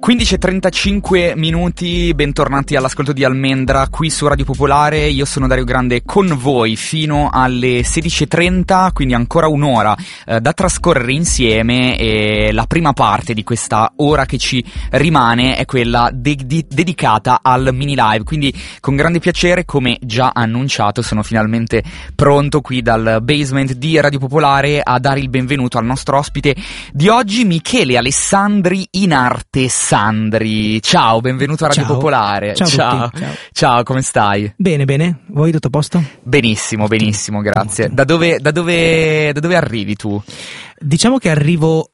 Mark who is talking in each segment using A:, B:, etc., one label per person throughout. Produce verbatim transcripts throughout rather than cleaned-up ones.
A: quindici e trentacinque minuti, bentornati all'ascolto di Almendra qui su Radio Popolare. Io sono Dario Grande con voi fino alle sedici e trenta, quindi ancora un'ora eh, da trascorrere insieme, e la prima parte di questa ora che ci rimane è quella de- de- dedicata al mini live. Quindi con grande piacere, come già annunciato, sono finalmente pronto qui dal basement di Radio Popolare a dare il benvenuto al nostro ospite di oggi, Michele Alessandri in arte Sandri. Ciao, benvenuto a Radio
B: Ciao.
A: Popolare.
B: Ciao,
A: ciao.
B: ciao.
A: Ciao, come stai?
B: Bene, bene. Voi tutto a posto?
A: Benissimo, benissimo, grazie.
B: Ottimo.
A: Da dove, da dove, da dove arrivi tu?
B: Diciamo che arrivo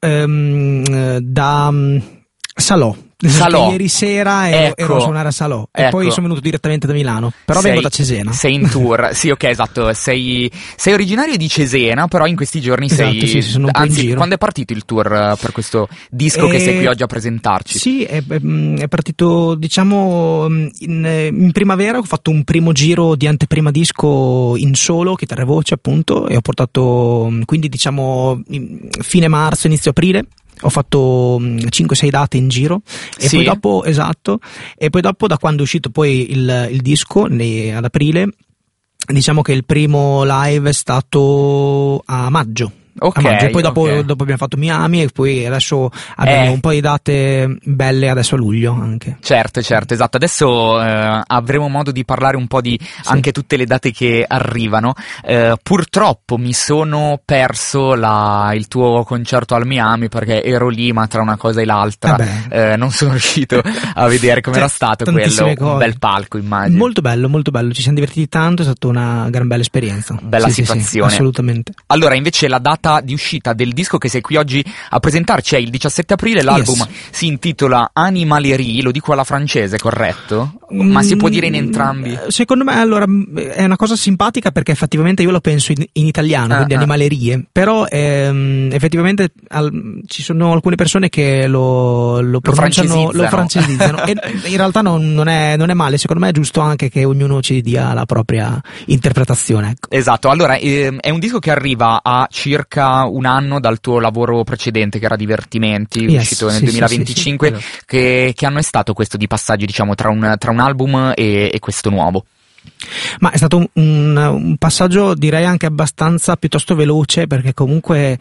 B: ehm, da um, Salò.
A: Salò.
B: Ieri sera ero,
A: Ecco.
B: ero a suonare a Salò e
A: Ecco.
B: poi sono venuto direttamente da Milano, però
A: Sei-
B: vengo da Cesena.
A: Sei in tour, sì, ok, esatto. Sei, sei originario di Cesena, però in questi giorni
B: Esatto,
A: sei.
B: sì, sì, sono un po' in
A: Anzi,
B: giro.
A: quando è partito il tour eh, per questo disco che
B: Eh,
A: sei qui oggi a presentarci?
B: Sì, è, è- è partito diciamo in, in primavera. Ho fatto un primo giro di anteprima disco in solo, chitarra e voce appunto, e ho portato quindi diciamo in- fine marzo, inizio aprile. Ho fatto cinque sei date in giro e
A: Sì?
B: poi dopo, esatto, e poi dopo, da quando è uscito poi il, il disco ne- ad aprile, diciamo che il primo live è stato a maggio.
A: Ok,
B: a maggio. E poi dopo,
A: ok.
B: dopo abbiamo fatto Miami e poi adesso abbiamo
A: Eh.
B: un po' di date belle adesso a luglio anche.
A: Certo, certo, esatto. Adesso eh, avremo modo di parlare un po' di anche tutte le date che arrivano. Eh, purtroppo mi sono perso la, il tuo concerto al Miami perché ero lì, ma tra una cosa e l'altra
B: Vabbè.
A: eh, non sono riuscito a vedere com'era
B: Cioè,
A: stato quello.
B: tantissime
A: Un
B: cose.
A: bel palco, immagino.
B: Molto bello, molto bello, ci siamo divertiti tanto, è stata una gran bella esperienza.
A: Bella
B: Sì, sì, sì,
A: situazione.
B: assolutamente.
A: Allora, invece, la data di uscita del disco che sei qui oggi a presentarci è il diciassette aprile. L'album
B: Yes.
A: si intitola Animalerie, lo dico alla francese, corretto? Ma si può dire in entrambi?
B: Mm, Secondo me, allora, è una cosa simpatica perché effettivamente io lo penso in, in italiano,
A: Ah,
B: quindi
A: ah.
B: animalerie, però ehm, effettivamente al- ci sono alcune persone che lo, lo pronunciano, lo
A: francesizzano.
B: francesizzano e in realtà non, non, è, non è male, secondo me è giusto anche che ognuno ci dia la propria interpretazione. Ecco.
A: Esatto, allora ehm, è un disco che arriva a circa un anno dal tuo lavoro precedente, che era Divertimenti,
B: Yes,
A: uscito nel
B: sì, sì,
A: duemilaventicinque.
B: sì, sì, sì.
A: che, che anno è stato questo di passaggio, diciamo, tra un, tra un album e, e questo nuovo?
B: Ma è stato un, un, un passaggio direi anche abbastanza piuttosto veloce, perché comunque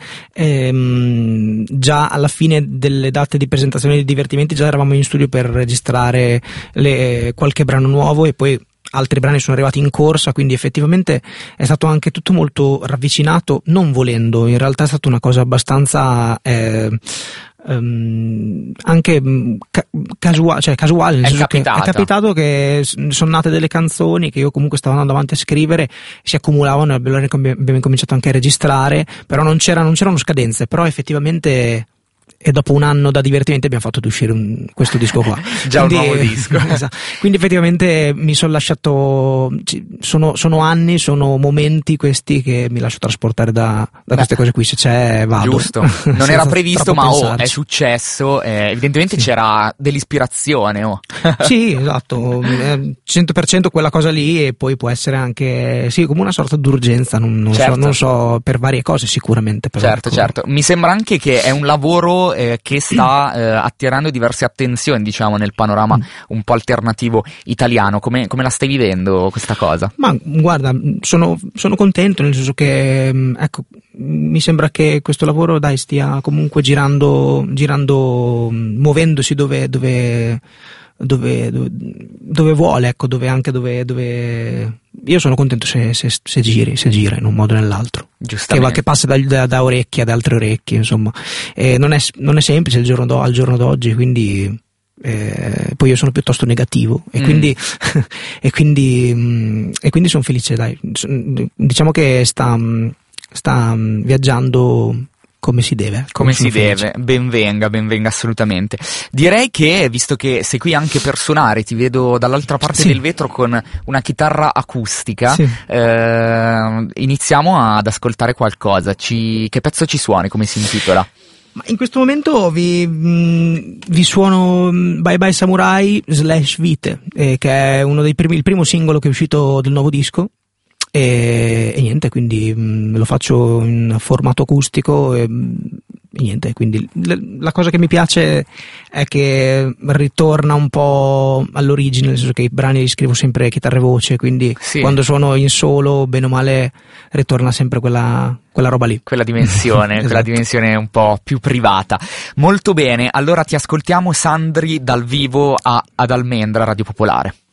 B: ehm, già alla fine delle date di presentazione di Divertimenti già eravamo in studio per registrare le, qualche brano nuovo e poi altri brani sono arrivati in corsa, quindi effettivamente è stato anche tutto molto ravvicinato, non volendo. In realtà è stata una cosa abbastanza eh, ehm, anche mm, ca- casuale, cioè casuale, nel
A: È
B: senso che
A: capitata.
B: è capitato che s- sono nate delle canzoni che io comunque stavo andando avanti a scrivere, si accumulavano e abbiamo abbiamo incominciato anche a registrare, però non c'era, non c'erano scadenze, però effettivamente. E dopo un anno da Divertimenti abbiamo fatto uscire un- questo disco qua.
A: Già un nuovo disco.
B: Esatto. Quindi effettivamente mi sono lasciato, ci- sono, sono anni, sono momenti questi che mi lascio trasportare da, da queste cose qui, se c'è vado.
A: Giusto, non
B: Senza
A: era previsto,
B: troppo
A: ma oh,
B: pensarci.
A: è successo. eh, evidentemente
B: Sì.
A: c'era dell'ispirazione. Oh.
B: Sì, esatto, eh, cento per cento quella cosa lì, e poi può essere anche sì, come una sorta d'urgenza, non, non
A: Certo.
B: so, non so, per varie cose sicuramente. Però,
A: Certo,
B: ecco.
A: certo. Mi sembra anche che è un lavoro eh, che sta eh, attirando diverse attenzioni, diciamo, nel panorama
B: Mm.
A: un po' alternativo italiano. Come, come la stai vivendo questa cosa?
B: Ma guarda, sono, sono contento, nel senso che mh, ecco, mi sembra che questo lavoro dai stia comunque girando, girando, mh, muovendosi dove, dove, dove, dove, dove vuole, ecco, dove anche dove, dove io sono contento se, se, se giri, se gira in un modo o nell'altro. Che, va,
A: Giustamente.
B: che passa da, da, da orecchie ad altre orecchie, insomma. E non, è, non è semplice il giorno do, al giorno d'oggi, quindi eh, poi io sono piuttosto negativo e
A: Mm.
B: quindi e quindi mh, e quindi sono felice, dai. S- diciamo che sta mh, sta mh, viaggiando come si deve.
A: Come si
B: Sono felice.
A: deve, ben venga, ben venga assolutamente. Direi che, visto che sei qui anche per suonare, ti vedo dall'altra parte
B: Sì.
A: del vetro con una chitarra acustica,
B: Sì.
A: eh, iniziamo ad ascoltare qualcosa. Ci, che pezzo ci suoni, come si intitola?
B: Ma in questo momento vi, mh, vi suono mh, Bye Bye Samurai slash Vite, eh, che è uno dei primi, il primo singolo che è uscito del nuovo disco. E, e niente, quindi mh, lo faccio in formato acustico e, mh, niente, quindi la cosa che mi piace è che ritorna un po' all'origine, nel senso che i brani li scrivo sempre chitarra e voce, quindi sì. Quando suono in solo, bene o male, ritorna sempre quella, quella roba lì.
A: Quella dimensione, esatto. Quella dimensione un po' più privata. Molto bene, allora ti ascoltiamo Sandri dal vivo a, ad Almendra, Radio Popolare.